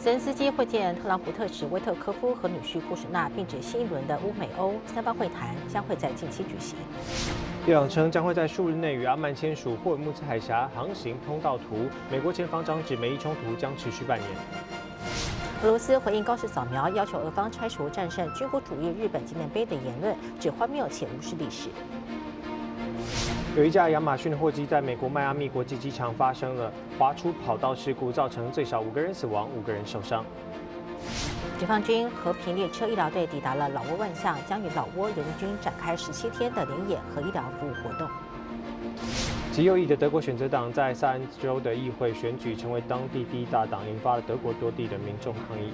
泽连斯基会见特朗普特使威特科夫和女婿库什纳，并指新一轮的乌美欧三方会谈将会在近期举行。 伊朗称将会在数日内与阿曼签署霍尔木兹海峡航行通道图。美国前防长指美伊冲突将持续半年。 俄罗斯回应高市扫描，要求俄方拆除战胜军国主义日本纪念碑的言论，指荒谬且无视历史。 有一架亚马逊的货机在美国迈阿密国际机场发生了滑出跑道事故，造成最少5个人死亡，5个人受伤。 解放军和平列车医疗队抵达了老挝万象，将与老挝人民军展开17天的联演和医疗服务活动。 极右翼的德国选择党在萨恩州的议会选举成为当地第一大党，引发了德国多地的民众抗议。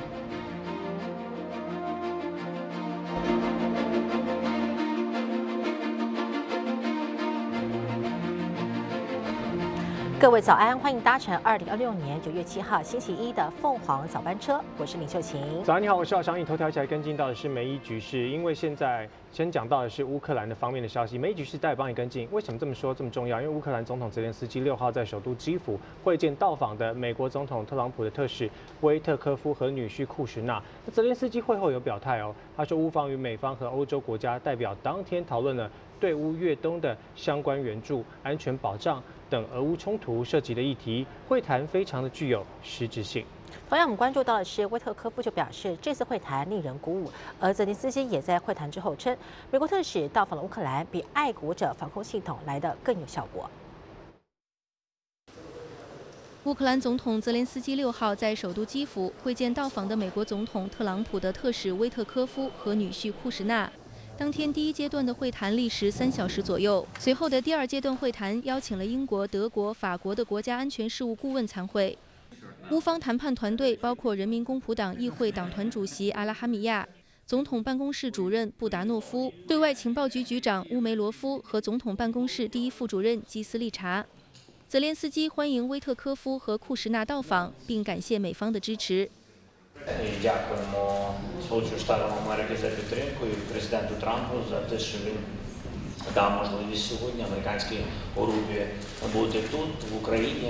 各位早安，欢迎搭乘2026年9月7号星期一的凤凰早班车，我是林秀琴。 早安，你好，我是姚翔。以头条一起来跟进到的是美伊局势，因为现在先讲到的是乌克兰的方面的消息。美伊局势待会帮你跟进。为什么这么说这么重要？因为乌克兰总统泽连斯基6号在首都基辅会见到访的美国总统特朗普的特使威特科夫和女婿库什纳。那泽连斯基会后有表态哦，他说乌方与美方和欧洲国家代表当天讨论了对乌越东的相关援助、安全保障等俄乌冲突涉及的议题，会谈非常的具有实质性。 同样，我们关注到的是，威特科夫就表示，这次会谈令人鼓舞。而泽连斯基也在会谈之后称，美国特使到访了乌克兰，比爱国者防空系统来得更有效果。 乌克兰总统泽连斯基6号在首都基辅会见到访的美国总统特朗普的特使威特科夫和女婿库什纳。当天第一阶段的会谈历时3小时左右，随后的第二阶段会谈邀请了英国、德国、法国的国家安全事务顾问参会。乌方谈判团队包括人民公仆党议会党团主席阿拉哈米亚、总统办公室主任布达诺夫、对外情报局局长乌梅罗夫和总统办公室第一副主任基斯利查。泽连斯基欢迎威特科夫和库什纳到访，并感谢美方的支持。 Дякуємо Сполученим Штатам Америки за підтримку і президенту Трампу за те, що він дав можливість сьогодні американській групі бути тут, в Україні,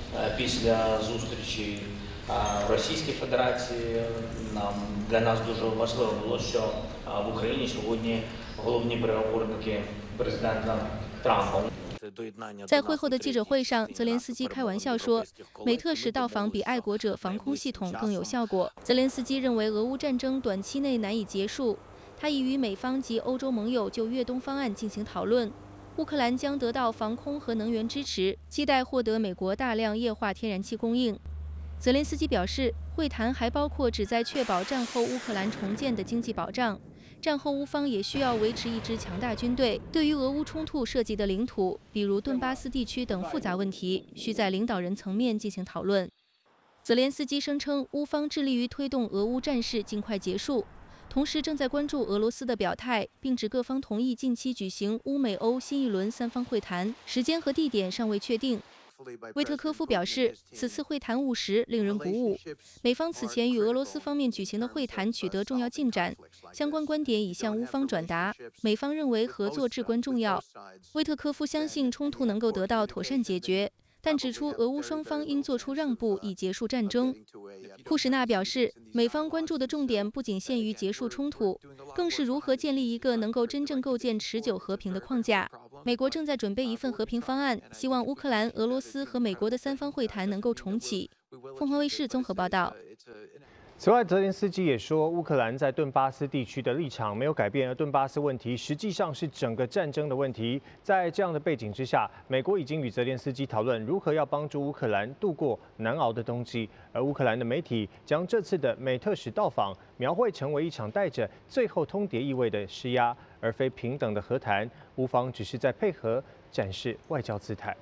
після зустрічі в Російській Федерації. Для нас дуже важливо було, що в Україні сьогодні головні переговорники президента Трампа. 在会后的记者会上，泽连斯基开玩笑说，美特使到访比爱国者防空系统更有效果。泽连斯基认为俄乌战争短期内难以结束，他已与美方及欧洲盟友就越东方案进行讨论。乌克兰将得到防空和能源支持，期待获得美国大量液化天然气供应。泽连斯基表示，会谈还包括旨在确保战后乌克兰重建的经济保障。战后乌方也需要维持一支强大军队。对于俄乌冲突涉及的领土，比如顿巴斯地区等复杂问题，需在领导人层面进行讨论。泽连斯基声称，乌方致力于推动俄乌战事尽快结束，同时正在关注俄罗斯的表态，并指各方同意近期举行乌美欧新一轮三方会谈，时间和地点尚未确定。威特科夫表示，此次会谈务实，令人鼓舞。美方此前与俄罗斯方面举行的会谈取得重要进展，相关观点已向乌方转达。美方认为合作至关重要。威特科夫相信冲突能够得到妥善解决，但指出俄乌双方应做出让步以结束战争。库什纳表示，美方关注的重点不仅限于结束冲突，更是如何建立一个能够真正构建持久和平的框架。美国正在准备一份和平方案，希望乌克兰、俄罗斯和美国的三方会谈能够重启。凤凰卫视综合报道。 此外，泽连斯基也说，乌克兰在顿巴斯地区的立场没有改变，而顿巴斯问题实际上是整个战争的问题。在这样的背景之下，美国已经与泽连斯基讨论如何要帮助乌克兰度过难熬的冬季。而乌克兰的媒体将这次的美特使到访描绘成为一场带着最后通牒意味的施压，而非平等的和谈。乌方只是在配合展示外交姿态。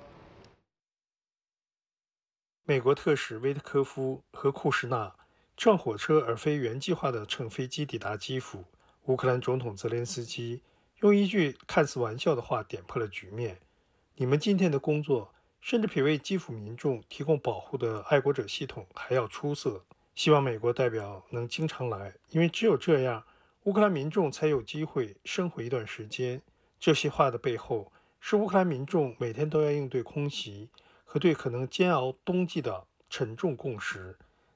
美国特使威特科夫和库什纳乘火车而非原计划的乘飞机抵达基辅。乌克兰总统泽连斯基用一句看似玩笑的话点破了局面：你们今天的工作甚至比为基辅民众提供保护的爱国者系统还要出色。希望美国代表能经常来，因为只有这样，乌克兰民众才有机会生活一段时间。这些话的背后是乌克兰民众每天都要应对空袭和对可能煎熬冬季的沉重共识。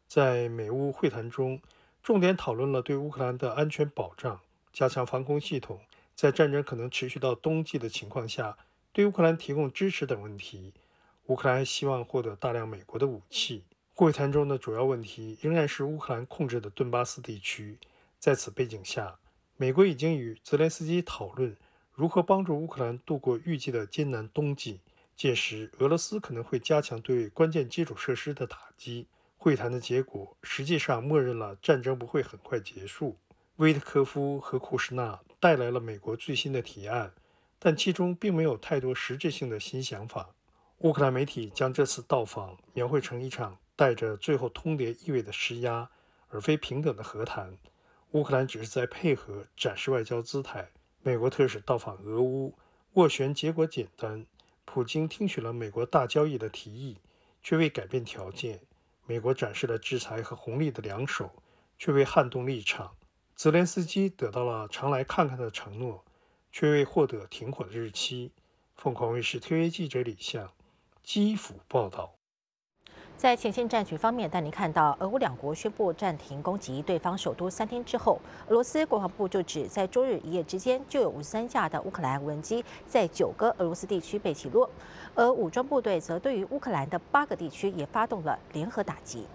在美乌会谈中，重点讨论了对乌克兰的安全保障、加强防空系统，在战争可能持续到冬季的情况下，对乌克兰提供支持等问题。乌克兰还希望获得大量美国的武器。会谈中的主要问题仍然是乌克兰控制的顿巴斯地区。在此背景下，美国已经与泽连斯基讨论如何帮助乌克兰度过预计的艰难冬季。届时，俄罗斯可能会加强对关键基础设施的打击。会谈的结果实际上默认了战争不会很快结束。威特科夫和库什纳带来了美国最新的提案，但其中并没有太多实质性的新想法。乌克兰媒体将这次到访描绘成一场带着最后通牒意味的施压，而非平等的和谈。乌克兰只是在配合展示外交姿态。美国特使到访俄乌，斡旋结果简单。普京听取了美国大交易的提议，却未改变条件。美国展示了制裁和红利的两手，却未撼动立场。泽连斯基得到了常来看看的承诺，却未获得停火的日期。凤凰卫视特约记者李向，基辅报道。 在前线战局方面，带您看到俄乌两国宣布暂停攻击对方首都3天之后，俄罗斯国防部就指，在周日一夜之间就有53架的乌克兰无人机在9个俄罗斯地区被击落，而武装部队则对于乌克兰的8个地区也发动了联合打击。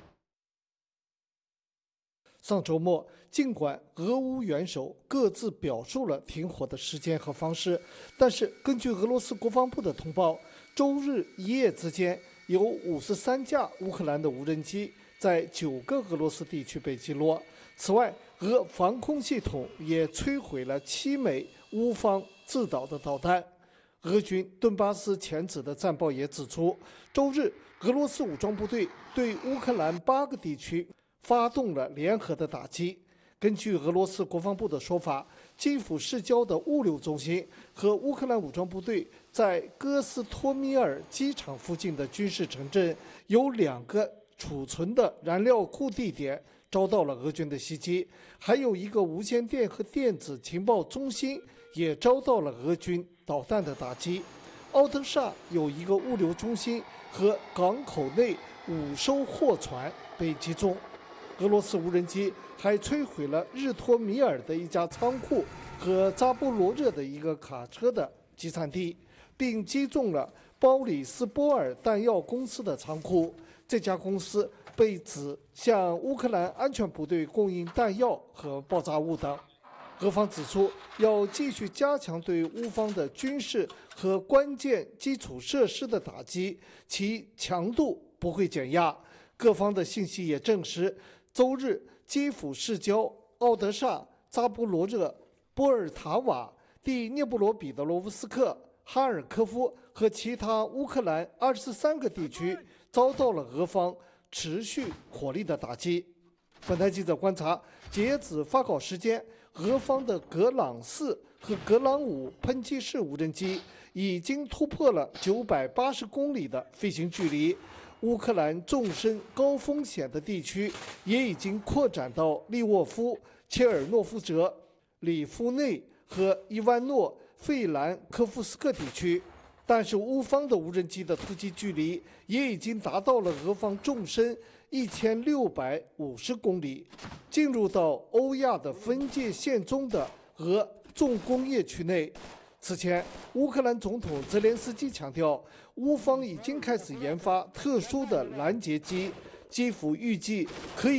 上周末，尽管俄乌元首各自表述了停火的时间和方式，但是根据俄罗斯国防部的通报，周日一夜之间有53架乌克兰的无人机在9个俄罗斯地区被击落。此外，俄防空系统也摧毁了7枚乌方制导的导弹。俄军顿巴斯前指的战报也指出，周日俄罗斯武装部队对乌克兰8个地区发动了联合的打击。根据俄罗斯国防部的说法，基辅市郊的物流中心和乌克兰武装部队在戈斯托米尔机场附近的军事城镇有2个储存的燃料库地点遭到了俄军的袭击，还有一个无线电和电子情报中心也遭到了俄军导弹的打击。奥德萨有一个物流中心和港口内5艘货船被击中。俄罗斯无人机还摧毁了日托米尔的一家仓库和扎波罗热的一个卡车的集散地，并击中了包里斯波尔弹药公司的仓库。这家公司被指向乌克兰安全部队供应弹药和爆炸物等。俄方指出，要继续加强对乌方的军事和关键基础设施的打击，其强度不会减压。各方的信息也证实，周日，基辅市郊、奥德萨、扎波罗热、波尔塔瓦、第聂布罗彼得罗夫斯克、哈尔科夫和其他乌克兰23个地区遭到了俄方持续火力的打击。本台记者观察，截止发稿时间，俄方的格朗4和格朗5喷气式无人机已经突破了980公里的飞行距离。乌克兰纵深高风险的地区也已经扩展到利沃夫、切尔诺夫泽、里夫内和伊万诺费兰科夫斯克地区，但是乌方的无人机的突击距离也已经达到了俄方纵深1650公里，进入到欧亚的分界线中的俄重工业区内。此前，乌克兰总统泽连斯基强调，乌方已经开始研发特殊的拦截机，基辅预计可以